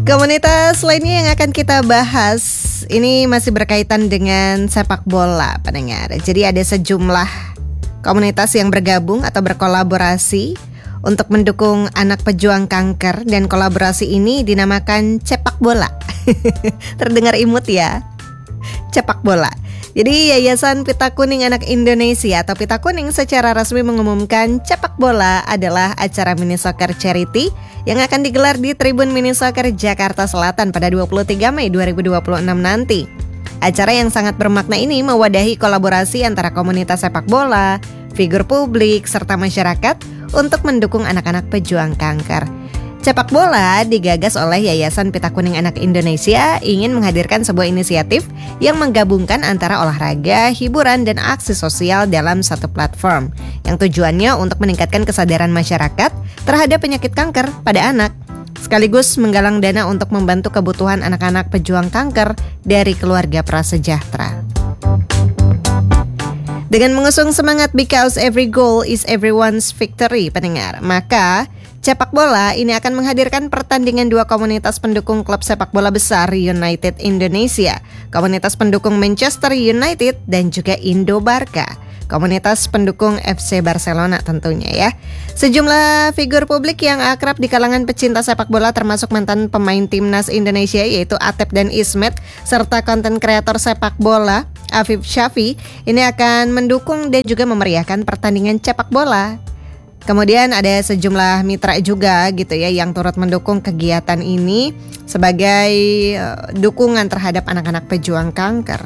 Komunitas lainnya yang akan kita bahas ini masih berkaitan dengan sepak bola, pendengar. Jadi ada sejumlah komunitas yang bergabung atau berkolaborasi untuk mendukung anak pejuang kanker, dan kolaborasi ini dinamakan Cepak Bola. Terdengar imut ya, Cepak Bola. Jadi Yayasan Pita Kuning Anak Indonesia atau Pita Kuning secara resmi mengumumkan Cepak Bola adalah acara mini soccer charity yang akan digelar di Tribun Mini Soccer Jakarta Selatan pada 23 Mei 2026 nanti. Acara yang sangat bermakna ini mewadahi kolaborasi antara komunitas sepak bola, figur publik, serta masyarakat untuk mendukung anak-anak pejuang kanker. Cepak Bola digagas oleh Yayasan Pita Kuning Anak Indonesia ingin menghadirkan sebuah inisiatif yang menggabungkan antara olahraga, hiburan, dan aksi sosial dalam satu platform, yang tujuannya untuk meningkatkan kesadaran masyarakat terhadap penyakit kanker pada anak, sekaligus menggalang dana untuk membantu kebutuhan anak-anak pejuang kanker dari keluarga prasejahtera. Dengan mengusung semangat Because Every Goal is Everyone's Victory, pendengar, maka Cepak Bola ini akan menghadirkan pertandingan dua komunitas pendukung klub sepak bola besar United Indonesia, komunitas pendukung Manchester United, dan juga Indo Barca, komunitas pendukung FC Barcelona tentunya ya. Sejumlah figur publik yang akrab di kalangan pecinta sepak bola termasuk mantan pemain timnas Indonesia yaitu Atep dan Ismet, serta konten kreator sepak bola Afif Syafi ini akan mendukung dan juga memeriahkan pertandingan cepak bola. Kemudian ada sejumlah mitra juga gitu ya yang turut mendukung kegiatan ini sebagai dukungan terhadap anak-anak pejuang kanker.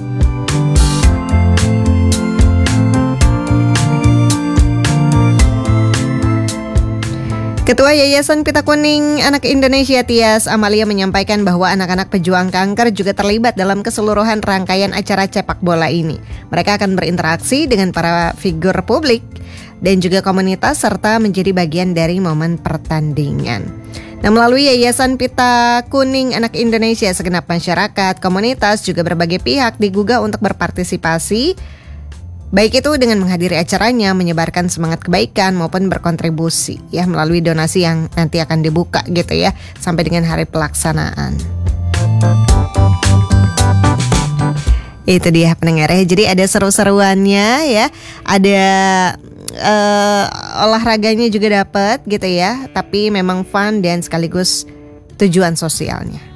Ketua Yayasan Pita Kuning Anak Indonesia Tias Amalia menyampaikan bahwa anak-anak pejuang kanker juga terlibat dalam keseluruhan rangkaian acara cepak bola ini. Mereka akan berinteraksi dengan para figur publik dan juga komunitas serta menjadi bagian dari momen pertandingan. Nah, melalui Yayasan Pita Kuning Anak Indonesia, segenap masyarakat, komunitas, juga berbagai pihak digugah untuk berpartisipasi, baik itu dengan menghadiri acaranya, menyebarkan semangat kebaikan maupun berkontribusi ya melalui donasi yang nanti akan dibuka gitu ya sampai dengan hari pelaksanaan. Itu dia pendengar ya. Jadi ada seru-seruannya ya, ada olahraganya juga dapat gitu ya, tapi memang fun dan sekaligus tujuan sosialnya.